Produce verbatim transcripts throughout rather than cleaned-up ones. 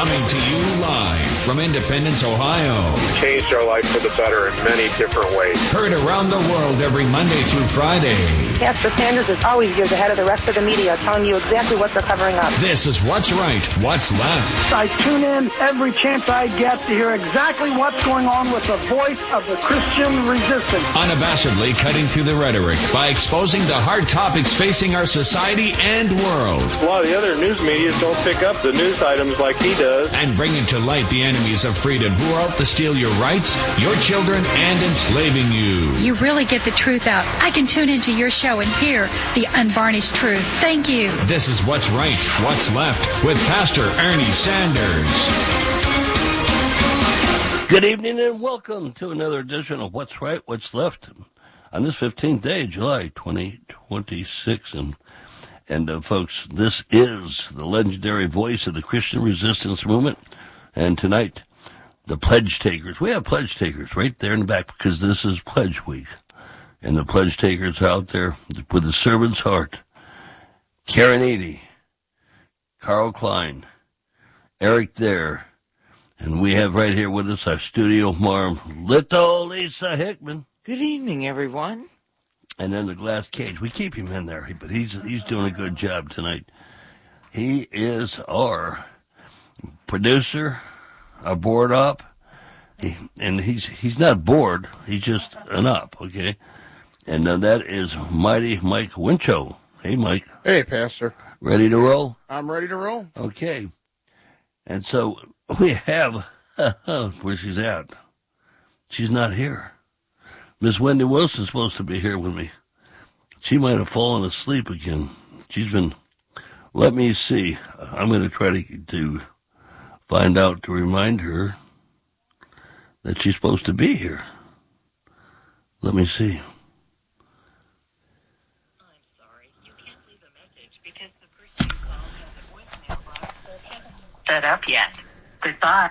Coming to you live from Independence, Ohio. Changed our life for the better in many different ways. Heard around the world every Monday through Friday. Pastor Sanders is always years ahead of the rest of the media, telling you exactly what they're covering up. This is What's Right, What's Left. I tune in every chance I get to hear exactly what's going on with the voice of the Christian resistance. Unabashedly cutting through the rhetoric by exposing the hard topics facing our society and world. A lot of the other news media don't pick up the news items like he does. And bringing to light the enemies of freedom who are out to steal your rights, your children, and enslaving you. You really get the truth out. I can tune into your show and hear the unvarnished truth. Thank you. This is What's Right, What's Left with Pastor Ernie Sanders. Good evening and welcome to another edition of What's Right, What's Left on this fifteenth day of July, twenty twenty-six. And, and uh, folks, this is the legendary voice of the Christian resistance movement. And tonight, the pledge takers. We have pledge takers right there in the back because this is Pledge Week. And the pledge takers are out there with a servant's heart. Karen Eady, Carl Klein, Eric There, and we have right here with us our studio marm, little Lisa Hickman. Good evening, everyone. And then the glass cage. We keep him in there, but he's he's doing a good job tonight. He is our producer, our board op, he, and he's he's not bored. He's just an op, okay? And uh, that is Mighty Mike Wincho. Hey, Mike. Hey, Pastor. Ready to roll? I'm ready to roll. Okay. And so we have, where she's at. She's not here. Miss Wendy Wilson's supposed to be here with me. She might have fallen asleep again. She's been, let me see. I'm going to try to, to find out to remind her that she's supposed to be here. Let me see. Set up yet. Goodbye.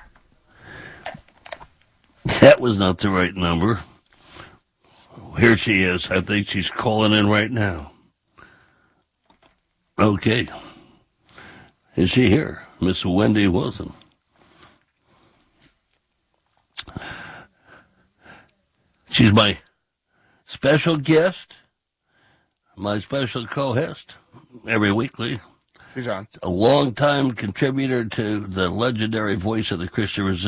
That was not the right number. Here she is. I think she's calling in right now. Okay. Is she here? Miss Wendy Wilson. She's my special guest, my special co-host every weekly. She's on. A long-time contributor to the legendary voice of the Christian resistance.